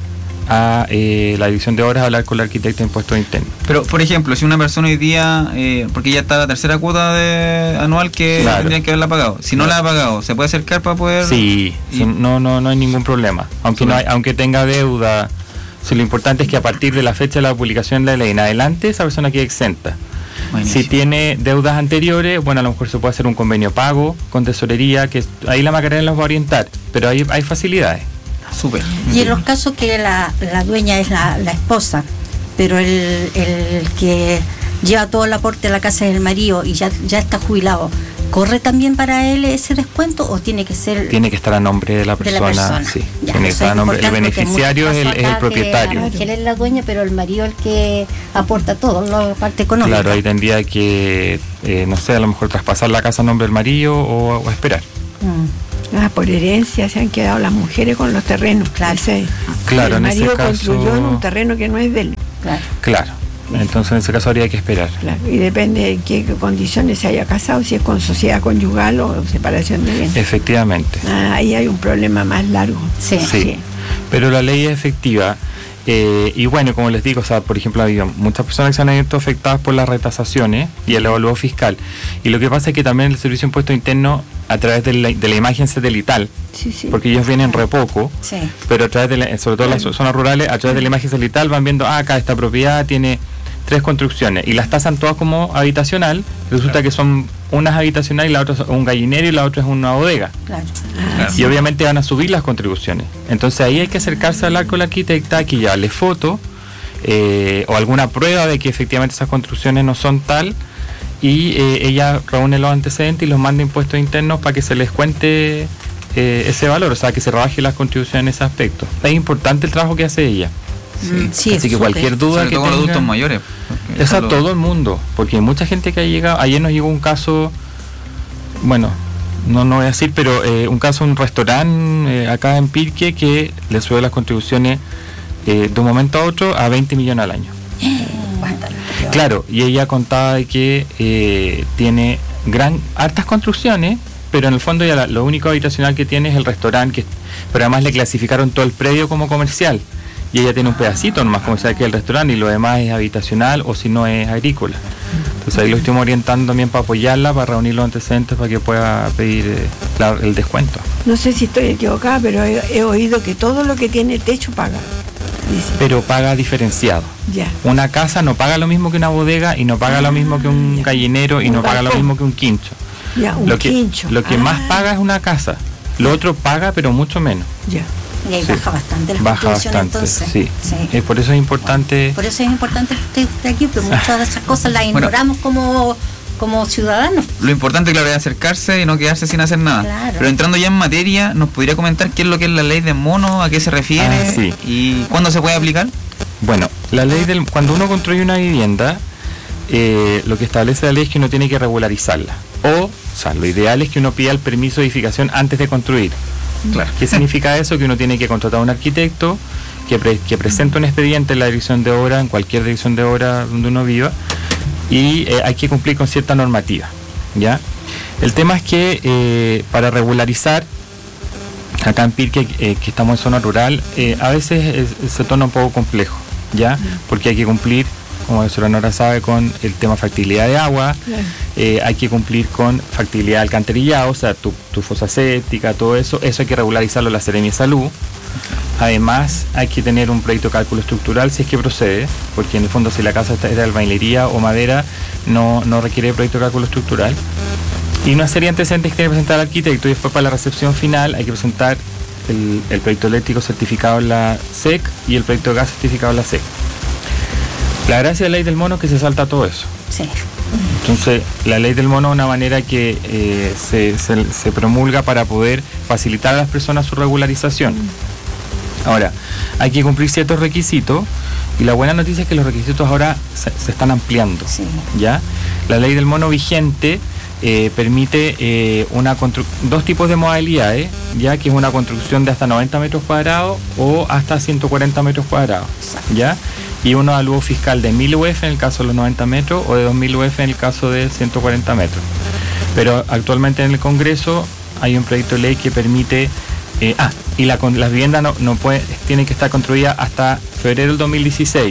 a eh, la dirección de obras a hablar con la arquitecta de impuestos internos. Pero, por ejemplo, si una persona hoy día, eh, porque ya está la tercera cuota de anual que claro. tendrían que haberla pagado, si no claro. la ha pagado, ¿se puede acercar para poder...? Sí, y... no, no, no hay ningún problema. Aunque, sí. no hay, aunque tenga deuda, sí, lo importante es que a partir de la fecha de la publicación de la ley en adelante, esa persona quede exenta. Buenísimo. Si tiene deudas anteriores, bueno, a lo mejor se puede hacer un convenio pago con tesorería, que ahí la Macarena los va a orientar, pero ahí hay facilidades. Súper. Y en los casos que la, la dueña es la, la esposa, pero el, el que lleva todo el aporte a la casa es el marido y ya, ya está jubilado, ¿corre también para él ese descuento o tiene que ser...? Tiene que estar a nombre de la persona, de la persona. Sí. Ya, tiene que estar a nombre, el beneficiario es el, es el propietario. Que, él es la dueña, pero el marido es el que aporta todo, la parte económica. Claro, ahí tendría que, eh, no sé, a lo mejor traspasar la casa a nombre del marido o, o esperar. Mm. Ah, por herencia se han quedado las mujeres con los terrenos. Claro, ese, claro, el en ese caso... construyó en un terreno que no es de él. Claro. Claro. Entonces en ese caso habría que esperar. Claro, y depende en qué condiciones se haya casado, si es con sociedad conyugal o separación de bienes. Efectivamente. Ah, ahí hay un problema más largo. Sí. Sí. sí. Pero la ley es efectiva. Eh, y bueno, como les digo, o sea, por ejemplo, ha habido muchas personas que se han visto afectadas por las retasaciones y el evaluado fiscal. Y lo que pasa es que también el Servicio de Impuestos Internos, a través de la, de la imagen satelital, sí, sí. porque ellos vienen re poco, sí. pero a través de la, sobre todo en las zonas rurales, a través de la imagen satelital van viendo, ah, acá esta propiedad tiene tres construcciones y las tasan todas como habitacional. Resulta claro. que son unas habitacionales y la otra es un gallinero y la otra es una bodega. Claro. Claro. Y obviamente van a subir las contribuciones. Entonces ahí hay que acercarse a hablar con la arquitecta, que llevarle foto eh, o alguna prueba de que efectivamente esas construcciones no son tal, y eh, ella reúne los antecedentes y los manda a impuestos internos para que se les cuente eh, ese valor, o sea, que se rebaje las contribuciones en ese aspecto. Es importante el trabajo que hace ella. Sí. Sí, así que super. Cualquier duda Sobre que todo tenga, con adultos mayores, es a todo el mundo, porque hay mucha gente que ha llegado. Ayer nos llegó un caso, bueno, no, no voy a decir, pero eh, un caso, un restaurante eh, acá en Pirque que le sube las contribuciones eh, de un momento a otro a veinte millones al año. Claro, y ella contaba de que eh, tiene gran hartas construcciones, pero en el fondo ya la, lo único habitacional que tiene es el restaurante, que, pero además le clasificaron todo el predio como comercial. Y ella tiene un pedacito nomás comercial que es el restaurante y lo demás es habitacional o si no es agrícola. Entonces ahí lo estamos orientando también para apoyarla, para reunir los antecedentes para que pueda pedir eh, la, el descuento. No sé si estoy equivocada, pero he, he oído que todo lo que tiene techo paga. Dice. Pero paga diferenciado. Ya. Una casa no paga lo mismo que una bodega y no paga ah, lo mismo que un gallinero y un no balcón. Paga lo mismo que un quincho. Ya, un lo que, quincho. Lo que ah. más paga es una casa. Lo otro paga pero mucho menos. Ya. Y ahí sí. baja bastante la baja bastante, entonces. Sí. Sí. Eh, por eso es importante. Por eso es importante que usted esté aquí, porque muchas de esas cosas las ignoramos bueno, como, como ciudadanos. Lo importante, claro, es acercarse y no quedarse sin hacer nada. Claro. Pero entrando ya en materia, ¿nos podría comentar qué es lo que es la ley de mono, a qué se refiere ah, sí. y cuándo se puede aplicar? Bueno, la ley del cuando uno construye una vivienda, eh, lo que establece la ley es que uno tiene que regularizarla. O, o sea, lo ideal es que uno pida el permiso de edificación antes de construir. Claro. ¿Qué significa eso? Que uno tiene que contratar a un arquitecto que, pre, que presente un expediente en la dirección de obra, en cualquier dirección de obra donde uno viva, y eh, hay que cumplir con cierta normativa, ¿ya? El tema es que eh, para regularizar acá en Pirque, eh, que estamos en zona rural, eh, a veces eh, se torna un poco complejo, ¿ya? Porque hay que cumplir, como la señora Nora sabe, con el tema factibilidad de agua, claro. eh, hay que cumplir con factibilidad de alcantarillado, o sea, tu, tu fosa séptica, todo eso, eso hay que regularizarlo en la Seremia de Salud. Además, hay que tener un proyecto de cálculo estructural si es que procede, porque en el fondo si la casa es de albañilería o madera, no, no requiere proyecto de cálculo estructural. Y una serie de antecedentes que tiene que presentar el arquitecto, y después para la recepción final hay que presentar el, el proyecto eléctrico certificado en la S E C y el proyecto de gas certificado en la S E C. La gracia de la ley del mono es que se salta todo eso. Sí. Entonces, la ley del mono es una manera que eh, se, se, se promulga para poder facilitar a las personas su regularización. Ahora, hay que cumplir ciertos requisitos, y la buena noticia es que los requisitos ahora se, se están ampliando. Sí. ¿Ya? La ley del mono vigente eh, permite eh, una constru- dos tipos de modalidades, ya que es una construcción de hasta noventa metros cuadrados o hasta ciento cuarenta metros cuadrados. ¿Ya? Y un avalúo fiscal de mil U F en el caso de los noventa metros o de dos mil U F en el caso de ciento cuarenta metros. Pero actualmente en el Congreso hay un proyecto de ley que permite... Eh, ah, y la, las viviendas no, no puede, tienen que estar construidas hasta febrero del dos mil dieciséis.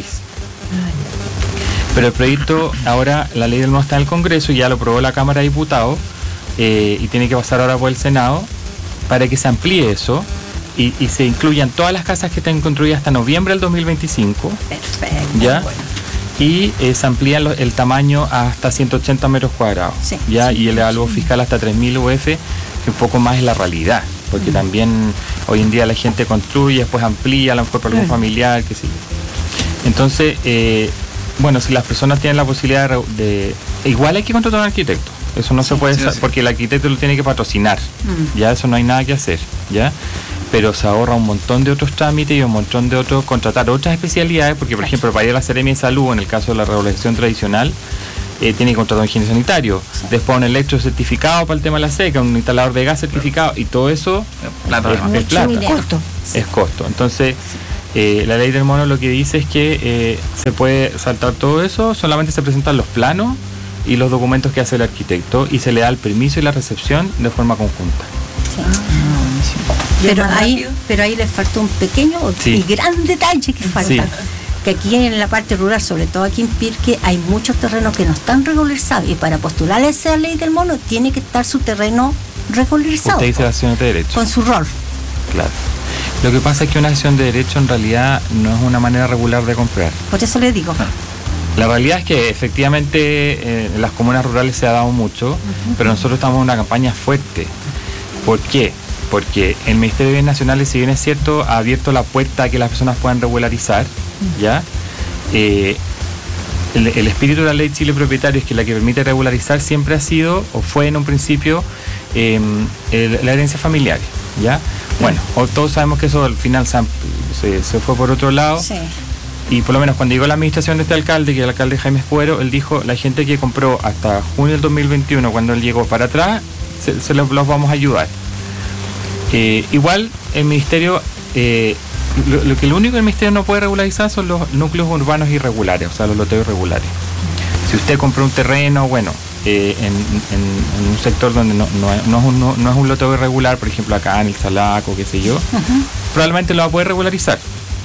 Pero el proyecto, ahora la ley del mono está en el Congreso y ya lo aprobó la Cámara de Diputados eh, y tiene que pasar ahora por el Senado para que se amplíe eso y, y se incluyan todas las casas que estén construidas hasta noviembre del dos mil veinticinco. Perfecto. ¿Ya? Bueno. Y eh, se amplía lo, el tamaño hasta ciento ochenta metros cuadrados. Sí, ¿ya? sí, Y el avalúo fiscal hasta tres mil U F, que un poco más es la realidad. Porque mm. también hoy en día la gente construye, después amplía, a lo mejor por algún claro. familiar, qué sé yo. Entonces, eh, bueno, si las personas tienen la posibilidad de, de... Igual hay que contratar a un arquitecto. Eso no sí, se puede, sí, sí. porque el arquitecto lo tiene que patrocinar. Mm. Ya, eso no hay nada que hacer. Ya. Pero se ahorra un montón de otros trámites y un montón de otros, contratar otras especialidades, porque por ejemplo para ir a la Seremia de Salud, en el caso de la regularización tradicional, eh, tiene que contratar un higiene sanitario, sí. después un electro certificado para el tema de la seca, un instalador de gas certificado, y todo eso plata, es, es plata. Es costo. Sí. Es costo. Entonces, eh, la ley del mono lo que dice es que eh, se puede saltar todo eso, solamente se presentan los planos y los documentos que hace el arquitecto, y se le da el permiso y la recepción de forma conjunta. Sí. Pero ahí, pero ahí les faltó un pequeño sí. y gran detalle que falta. Sí. Que aquí en la parte rural, sobre todo aquí en Pirque, hay muchos terrenos que no están regularizados, y para postular a esa ley del mono tiene que estar su terreno regularizado. Usted dice la acción de derecho. Con su rol. Claro. Lo que pasa es que una acción de derecho en realidad no es una manera regular de comprar. Por eso le digo. La realidad es que efectivamente eh, en las comunas rurales se ha dado mucho, uh-huh. pero nosotros estamos en una campaña fuerte. ¿Por qué? Porque el Ministerio de Bienes Nacionales, si bien es cierto, ha abierto la puerta a que las personas puedan regularizar, ¿ya? Eh, el, el espíritu de la ley Chile Propietario es que la que permite regularizar siempre ha sido, o fue en un principio, eh, el, la herencia familiar, ¿ya? Bueno, todos sabemos que eso al final se, se, se fue por otro lado. Sí. Y por lo menos cuando llegó la administración de este alcalde, que es el alcalde Jaime Escudero, él dijo, la gente que compró hasta junio del dos mil veintiuno, cuando él llegó para atrás, se, se los, los vamos a ayudar. Eh, igual el ministerio, eh, lo, lo que lo único que el ministerio no puede regularizar son los núcleos urbanos irregulares, o sea, los loteos irregulares. Si usted compró un terreno, bueno, eh, en, en, en un sector donde no, no, no, es un, no, no es un loteo irregular, por ejemplo acá en el Salaco, qué sé yo, uh-huh. probablemente lo va a poder regularizar.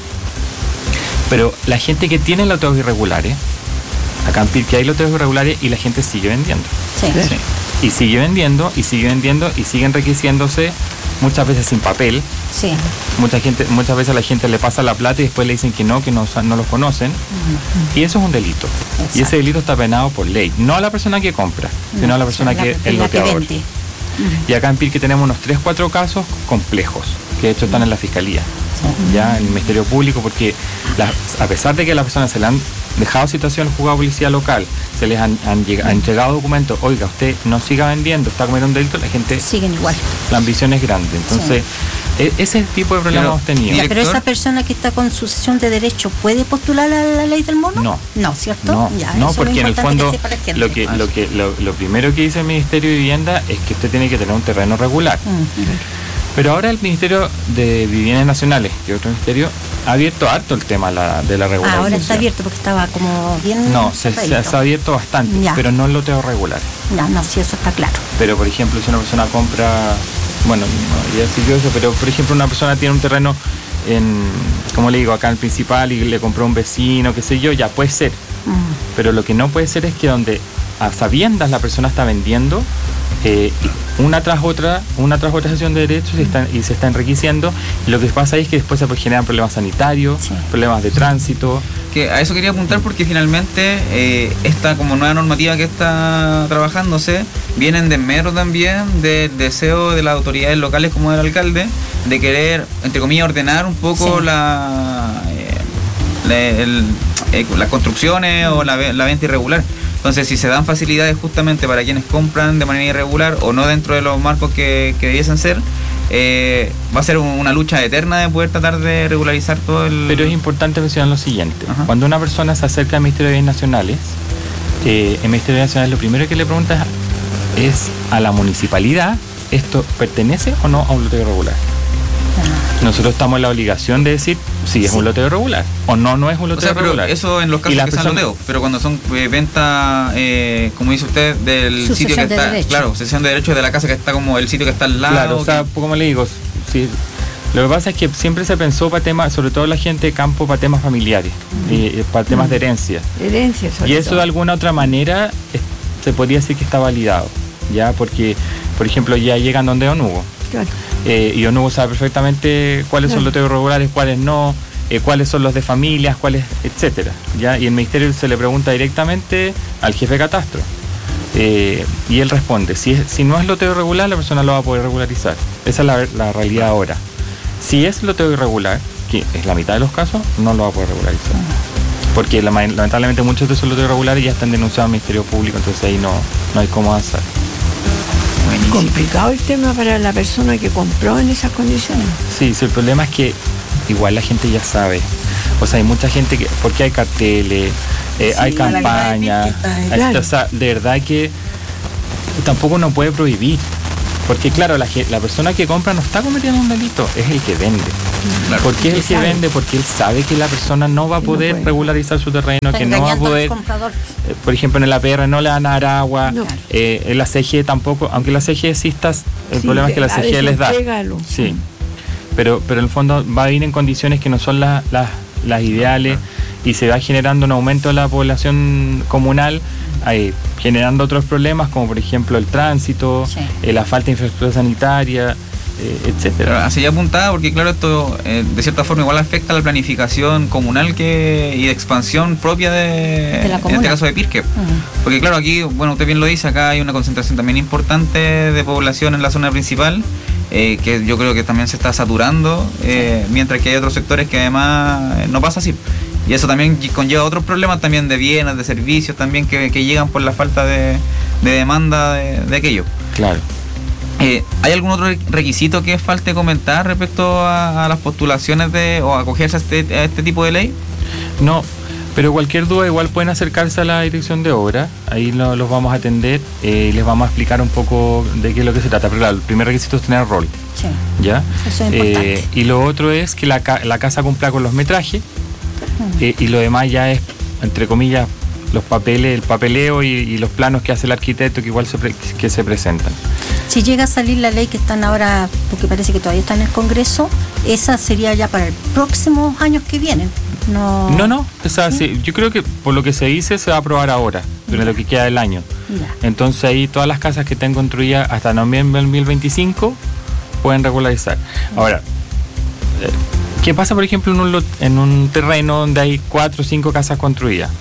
Pero la gente que tiene loteos irregulares, acá en Pirque hay loteos irregulares y la gente sigue vendiendo. Sí. Sí. Y sigue vendiendo, y sigue vendiendo, y sigue enriqueciéndose, muchas veces sin papel. Sí. Mucha gente, muchas veces a la gente le pasa la plata y después le dicen que no, que no, no los conocen. Uh-huh. Y eso es un delito. Exacto. Y ese delito está penado por ley. No a la persona que compra, no, sino a la persona la, que es el loteador. Que uh-huh. Y acá en Pirque tenemos unos tres cuatro casos complejos, que de hecho están en la Fiscalía. Sí. Ya en el Ministerio Público, porque la, a pesar de que a las personas se le han dejado situación al juzgado de policía local, se les han, han, lleg- han entregado documentos, oiga, usted no siga vendiendo, está cometiendo un delito, la gente siguen igual. La ambición es grande. Entonces, sí. e- ese tipo de problemas hemos tenido. Ya, pero esa persona que está con sucesión de derecho, ¿puede postular a la ley del mono? No. No, ¿cierto? No, ya, no porque en el fondo que lo que, lo, que, lo, lo primero que dice el Ministerio de Vivienda es que usted tiene que tener un terreno regular. Uh-huh. Pero ahora el Ministerio de Viviendas Nacionales, que es otro ministerio, ha abierto harto el tema la, de la regulación. Ah, ahora está abierto porque estaba como bien... No, se, se, se ha abierto bastante, ya. Pero no el loteo regular. No, no, sí, eso está claro. Pero, por ejemplo, si una persona compra bueno, no voy a decir yo eso, pero por ejemplo una persona tiene un terreno en, como le digo, acá en el principal y le compró un vecino, qué sé yo, ya puede ser. Mm. Pero lo que no puede ser es que donde a sabiendas la persona está vendiendo eh, una tras otra, una tras otra sesión de derechos y, está, y se está enriqueciendo. Y lo que pasa ahí es que después se generan problemas sanitarios, sí. problemas de tránsito. Que a eso quería apuntar porque finalmente eh, esta como nueva normativa que está trabajándose vienen de mero también del deseo de las autoridades locales como del alcalde de querer, entre comillas, ordenar un poco sí. la, eh, la el, eh, las construcciones o la, la venta irregular. Entonces, si se dan facilidades justamente para quienes compran de manera irregular o no dentro de los marcos que, que debiesen ser, eh, va a ser una lucha eterna de poder tratar de regularizar todo el... Pero es importante mencionar lo siguiente. Ajá. Cuando una persona se acerca al Ministerio de Bienes Nacionales, eh, el Ministerio de Bienes Nacionales lo primero que le pregunta es a la municipalidad, ¿esto pertenece o no a un loteo irregular? Nosotros estamos en la obligación de decir si es sí. un loteo irregular o no, no es un loteo o sea, irregular. Pero eso en los casos que persona... sean loteos, pero cuando son eh, ventas, eh, como dice usted, del sucesión sitio que de está, derecho. Claro, cesión de derechos de la casa que está como el sitio que está al lado. Claro, o sea, que... como le digo, sí, lo que pasa es que siempre se pensó para temas, sobre todo la gente de campo, para temas familiares, mm. y, para temas mm. de herencia. Herencia, sobre Y eso todo. de alguna otra manera es, se podría decir que está validado, ya, porque, por ejemplo, ya llegan donde Don Hugo. Claro. Eh, y Don Hugo sabe perfectamente cuáles claro. son los loteos irregulares, cuáles no, eh, cuáles son los de familias, cuáles, etcétera. ¿Ya? Y el ministerio se le pregunta directamente al jefe de catastro. Eh, y él responde, si, es, si no es loteo irregular, la persona lo va a poder regularizar. Esa es la, la realidad ahora. Si es loteo irregular, que es la mitad de los casos, no lo va a poder regularizar. Porque la, lamentablemente muchos de esos loteos irregulares ya están denunciados al Ministerio Público, entonces ahí no, no hay cómo avanzar. Complicado el tema para la persona que compró en esas condiciones. Sí, sí, el problema es que igual la gente ya sabe. O sea, hay mucha gente que, porque hay carteles, eh, sí, hay campañas, claro. O sea, de verdad que tampoco uno puede prohibir. Porque claro, la, la persona que compra no está cometiendo un delito, es el que vende. Claro. ¿Por qué es el que sabe? vende? Porque él sabe que la persona no va a poder no regularizar su terreno, está que no va a poder, eh, por ejemplo, en el A P R no le van a dar agua, no. eh, en la C G tampoco, aunque la C G exista, el sí, problema es que la C G les da. Sí. Pero, pero en el fondo va a ir en condiciones que no son las, las, las ideales y se va generando un aumento de la población comunal, ahí, generando otros problemas como por ejemplo el tránsito, sí. eh, la falta de infraestructura sanitaria, eh, etcétera. Así ya apuntada porque claro, esto eh, de cierta forma igual afecta a la planificación comunal que y de expansión propia de, de la comuna. En este caso de Pirque. Uh-huh. Porque claro, aquí, bueno, usted bien lo dice, acá hay una concentración también importante de población en la zona principal, eh, que yo creo que también se está saturando, eh, sí. mientras que hay otros sectores que además eh, no pasa así. Y eso también conlleva otros problemas también de bienes, de servicios también que, que llegan por la falta de, de demanda de, de aquello. Claro. Eh, ¿Hay algún otro requisito que falte comentar respecto a, a las postulaciones de o acogerse a este, a este tipo de ley? No, pero cualquier duda igual pueden acercarse a la dirección de obra, ahí lo, los vamos a atender y eh, les vamos a explicar un poco de qué es lo que se trata. Pero claro, el primer requisito es tener rol. Sí. ¿Ya? Eso es importante. Eh, y lo otro es que la, la casa cumpla con los metrajes. Eh, y lo demás ya es, entre comillas, los papeles, el papeleo y, y los planos que hace el arquitecto que igual se, pre, que se presentan. Si llega a salir la ley que están ahora, porque parece que todavía está en el Congreso, esa sería ya para el próximos años que vienen. No, no, no o sea, ¿sí? Sí, yo creo que por lo que se dice se va a aprobar ahora, durante lo que queda del año. Ya. Entonces ahí todas las casas que estén construidas hasta noviembre del dos mil veinticinco pueden regularizar. Ahora, eh, ¿qué pasa, por ejemplo, en un, en un terreno donde hay cuatro o cinco casas construidas?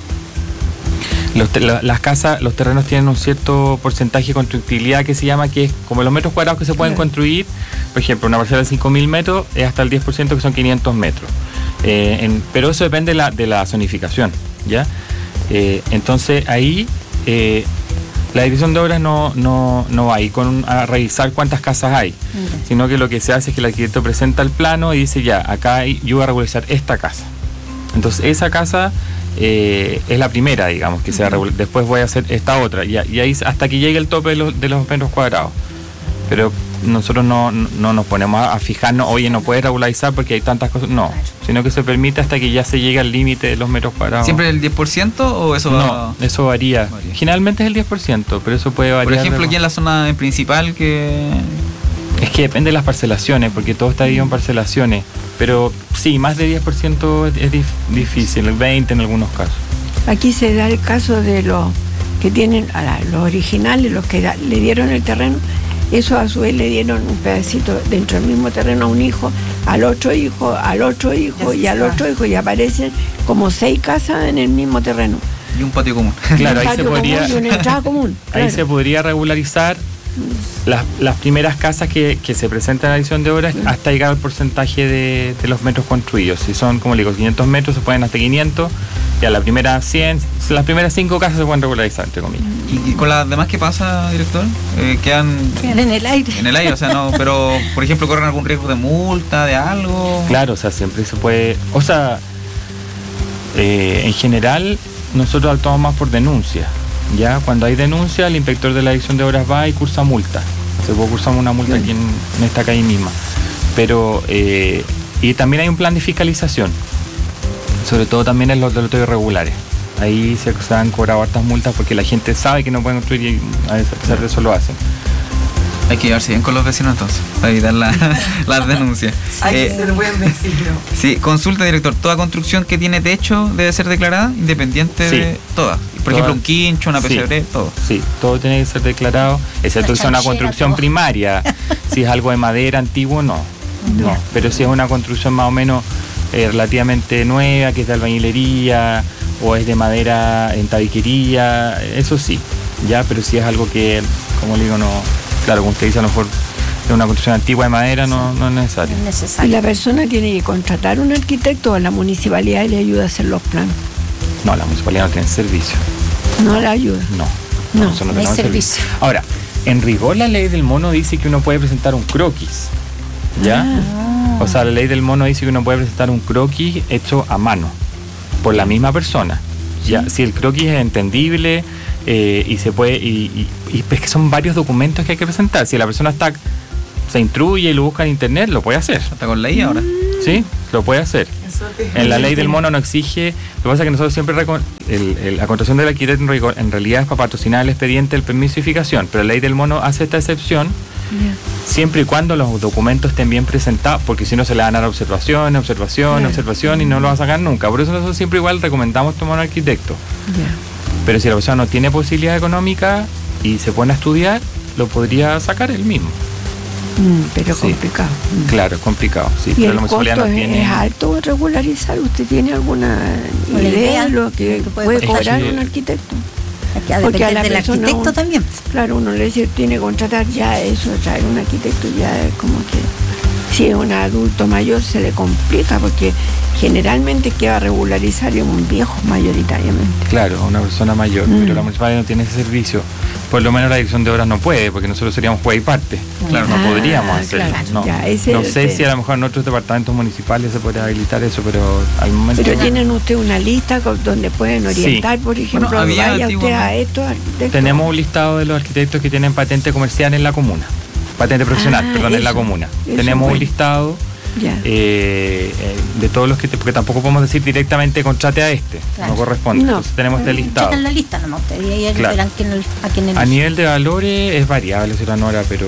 Los, la, las casas, los terrenos tienen un cierto porcentaje de constructibilidad que se llama, que es como los metros cuadrados que se pueden construir. Por ejemplo, una parcela de cinco mil metros es hasta el diez por ciento, que son quinientos metros. Eh, en, pero eso depende de la, de la zonificación, ¿ya? Eh, entonces ahí eh, la dirección de obras no, no, no va a ir con, a revisar cuántas casas hay, okay. sino que lo que se hace es que el arquitecto presenta el plano y dice, ya, acá hay, yo voy a regularizar esta casa. Entonces esa casa eh, es la primera, digamos, que uh-huh. se va a regular. Después voy a hacer esta otra, y, y ahí hasta que llegue el tope de los, de los metros cuadrados. Pero nosotros no, no nos ponemos a fijarnos, oye, no puede regularizar porque hay tantas cosas, no, sino que se permite hasta que ya se llegue al límite de los metros cuadrados. ¿Siempre el diez por ciento o eso va? No, eso varía. varía. Generalmente es el diez por ciento, pero eso puede variar. Por ejemplo, aquí en la zona principal que... Es que depende de las parcelaciones, porque todo está dividido en parcelaciones. Pero sí, más de diez por ciento es, es dif, difícil, el veinte por ciento en algunos casos. Aquí se da el caso de los que tienen, a la, los originales, los que da, le dieron el terreno, eso a su vez le dieron un pedacito dentro del mismo terreno a un hijo, al otro hijo, al otro hijo y, y al otro hijo, y aparecen como seis casas en el mismo terreno. Y un patio común. Claro, ahí se podría, común y una entrada común. Claro. Ahí se podría regularizar las, las primeras casas que, que se presentan en la edición de obras, claro, hasta llegar al porcentaje de, de los metros construidos. Si son, como le digo, quinientos metros, se pueden hasta quinientos, y a la primera cien, las primeras cinco casas se pueden regularizar, entre comillas. ¿Y, y con las demás qué pasa, director? Eh, quedan, quedan en el aire. En el aire, o sea, no, pero, por ejemplo, ¿corren algún riesgo de multa, de algo? Claro, o sea, siempre se puede, o sea, eh, en general, nosotros actuamos más por denuncia. Ya, cuando hay denuncia, el inspector de la dirección de obras va y cursa multa. Hace poco cursamos una multa aquí en, en esta calle misma. Pero, eh, y también hay un plan de fiscalización, sobre todo también en los lotes irregulares. Ahí se, se han cobrado hartas multas porque la gente sabe que no pueden construir y a pesar de eso lo hacen. Hay que llevarse bien con los vecinos entonces, para evitar la, las denuncias. Hay eh, que ser buen vecino. Sí, consulta, director. ¿Toda construcción que tiene techo debe ser declarada? Independiente, sí, de todas. Por toda, ejemplo, un quincho, una pesebre, sí, todo. Sí, todo tiene que ser declarado, excepto si es una construcción todo. primaria. Si es algo de madera antiguo, no. No, pero si es una construcción más o menos eh, relativamente nueva, que es de albañilería o es de madera en tabiquería, eso sí. Ya, pero si es algo que, como le digo, no... Claro, como usted dice, a lo mejor de una construcción antigua de madera no, no es necesario. Es necesario. ¿Y la persona tiene que contratar un arquitecto o la municipalidad le ayuda a hacer los planos? No, la municipalidad no tiene servicio. ¿No la ayuda? No. No, no, no, no hay servicio. servicio. Ahora, en rigor la ley del mono dice que uno puede presentar un croquis. ¿Ya? Ah. O sea, la ley del mono dice que uno puede presentar un croquis hecho a mano por la misma persona. ¿Sí? Ya, si el croquis es entendible... Eh, y se puede y, y, y es que son varios documentos que hay que presentar. Si la persona está se instruye y lo busca en internet, lo puede hacer. Está con ley ahora. Sí, lo puede hacer. En la ley del mono no exige. Lo que pasa es que nosotros siempre recon, el, el, la contratación del arquitecto en, rigor, en realidad es para patrocinar el expediente del permiso de edificación, pero la ley del mono hace esta excepción yeah. siempre y cuando los documentos estén bien presentados, porque si no se le van a dar observación, observación, yeah. observación y no lo va a sacar nunca. Por eso nosotros siempre igual recomendamos tomar un arquitecto. Yeah. Pero si la persona no tiene posibilidad económica y se pone a estudiar, lo podría sacar él mismo. Mm, pero sí. complicado. Mm. Claro, es complicado. Sí, ¿Y pero el la costo no es, tiene... es alto regularizar? ¿Usted tiene alguna idea, idea de lo que, que puede, puede cobrar que... un arquitecto? Aquí a Porque a la del arquitecto uno, también. Claro, uno le dice, tiene que contratar ya eso, traer un arquitecto ya es como que... Si es un adulto mayor se le complica porque generalmente que va a regularizar es un viejo mayoritariamente. Claro, una persona mayor, mm. pero la municipalidad no tiene ese servicio. Por lo menos la dirección de obras no puede, porque nosotros seríamos juez y parte. Claro, ah, no podríamos hacerlo. Claro, no, ya, no sé el... si a lo mejor en otros departamentos municipales se puede habilitar eso, pero al momento... Pero no. ¿Tienen usted una lista donde pueden orientar, sí. por ejemplo, bueno, vaya usted a estos arquitectos? Tenemos un listado de los arquitectos que tienen patente comercial en la comuna. Patente profesional, ah, perdón, eso, en la comuna. Tenemos bueno. un listado eh, de todos los que... Te, porque tampoco podemos decir directamente contrate a este, claro. no corresponde. No. Entonces tenemos este listado. En la lista nomás, usted, y ahí claro. verán quién, a quién A nivel de valores es variable, señora Nora, pero...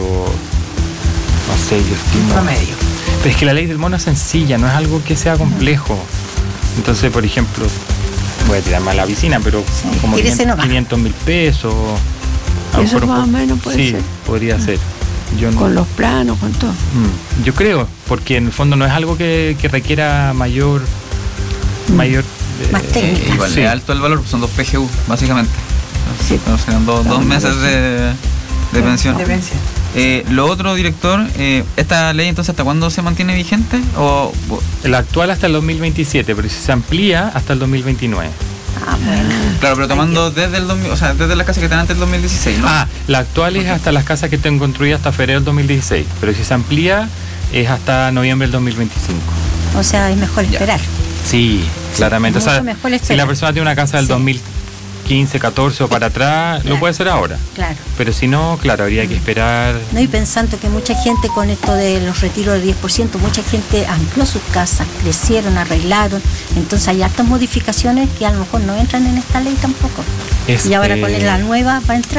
No sé, yo estimo... Promedio. Pero es que la ley del mono es sencilla, no es algo que sea complejo. Entonces, por ejemplo, voy a tirarme a la piscina, pero sí, como quinientos mil pesos... Eso más o menos puede sí, ser. Sí, podría mm. ser. Yo no, con los planos, con todo. Mm, yo creo, porque en el fondo no es algo que, que requiera mayor... Mm. mayor eh, Más técnica. Eh, igual sí. es alto el valor, son dos P G U, básicamente. Sí. O sea, dos, dos meses de, de pensión. De pensión. Eh, lo otro, director, eh, ¿esta ley entonces hasta cuándo se mantiene vigente? O la actual hasta el dos mil veintisiete, pero si se amplía hasta el dos mil veintinueve. Ah, bueno. Claro, pero tomando desde el dos mil, o sea, desde las casas que están antes del dos mil dieciséis, ¿no? Ah, la actual es hasta las casas que estén construidas hasta febrero del dos mil dieciséis, pero si se amplía es hasta noviembre del dos mil veinticinco. O sea, es mejor esperar. Sí, claramente. Sí, o sea, mejor si la persona tiene una casa del sí. dos mil quince, catorce o para atrás, claro. lo puede hacer ahora. Claro. Pero si no, claro, habría que esperar. No, y pensando que mucha gente con esto de los retiros del diez por ciento, mucha gente amplió sus casas, crecieron, arreglaron. Entonces hay hartas modificaciones que a lo mejor no entran en esta ley tampoco. Es, y ahora eh... con la nueva va a entrar.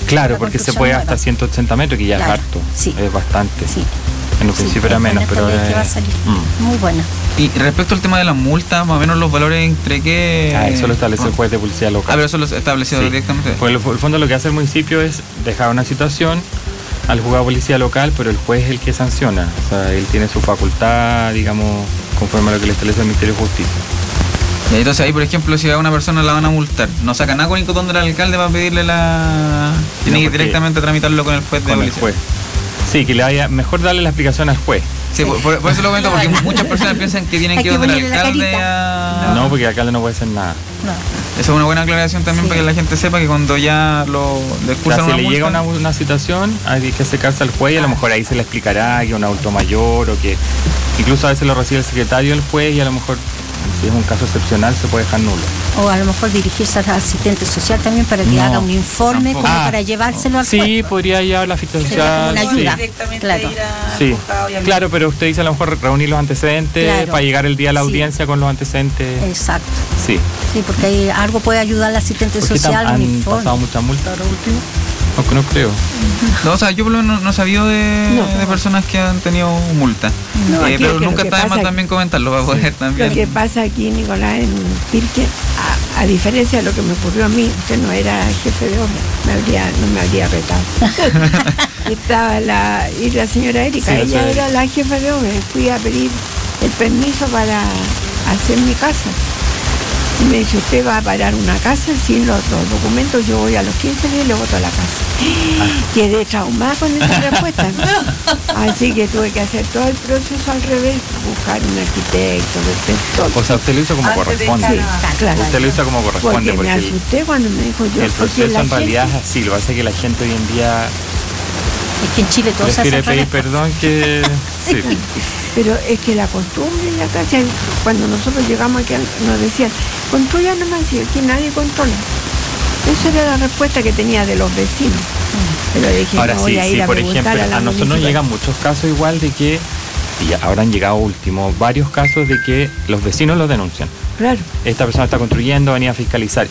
Claro, porque se puede nueva. Hasta ciento ochenta metros, que ya claro. es harto, sí. es bastante. Sí. En un sí, principio era menos, pero ahora es... va a salir. Mm. Muy buena. Y respecto al tema de las multas, más o menos los valores entre qué... Ah, eso lo establece el juez de policía local. Ah, pero eso lo establecido sí. directamente. Pues el fondo lo que hace el municipio es dejar una situación al juzgado de policía local, pero el juez es el que sanciona. O sea, él tiene su facultad, digamos, conforme a lo que le establece el Ministerio de Justicia. Y entonces ahí, por ejemplo, si a una persona la van a multar, no saca nada con el cotón del alcalde para pedirle la... Tiene no, que ir directamente tramitarlo con el juez de con policía. El juez. Sí, que le vaya, mejor darle la explicación al juez. Sí, por, por, por eso lo comento, porque muchas personas piensan que tienen que ir del alcalde a... No, porque el alcalde no puede hacer nada. No. Esa es una buena aclaración también sí. para que la gente sepa que cuando ya lo le excusan o sea, si le multa, llega una, una situación, hay que acercarse al juez y a lo mejor ahí se le explicará que es un adulto mayor o que incluso a veces lo recibe el secretario del juez y a lo mejor si es un caso excepcional se puede dejar nulo. O a lo mejor dirigirse al asistente social también para que no, haga un informe como ah, para llevárselo al juez. Sí, podría llevar la asistente social. Una ayuda. Sí. Claro. Sí. Claro, pero usted dice a lo mejor reunir los antecedentes claro. para llegar el día a la audiencia sí. con los antecedentes. Exacto. Sí. Sí, porque ahí algo puede ayudar al asistente social. ¿Han informe. pasado muchas multas ahora último? Aunque no creo. No, o sea, yo por lo menos no, no sabía de, no. de personas que han tenido multa. No, eh, pero nunca está de más también comentarlo para poder sí. también. Lo que pasa aquí, Nicolás, en Pirque, a, a diferencia de lo que me ocurrió a mí, usted no era jefe de obra, me habría, no me habría retado. Estaba la, y la señora Erika, sí, ella era la jefa de obra. Fui a pedir el permiso para hacer mi casa. Y me dice, usted va a parar una casa sin los, los documentos, yo voy a los quince días y le voto a la casa. Ah. Quedé traumada con esa respuesta. Así que tuve que hacer todo el proceso al revés, buscar un arquitecto, todo. O sea, usted lo hizo como Antes corresponde. Sí, claro. Usted lo hizo como corresponde. Porque, porque me asusté el, cuando me dijo yo. El proceso en realidad es así, lo que pasa es que la gente hoy en día... Es que en Chile todo se hace quiere pedir perdón que... sí. Sí. Pero es que la costumbre en la casa, cuando nosotros llegamos aquí nos decían, controla nomás, y aquí nadie controla. Esa era la respuesta que tenía de los vecinos. Pero dije, ahora no voy sí, a ir sí, a por preguntar ejemplo, a la a nosotros nos llegan muchos casos igual de que, y ahora han llegado últimos, varios casos de que los vecinos los denuncian. Claro. Esta persona está construyendo, venía a fiscalizar.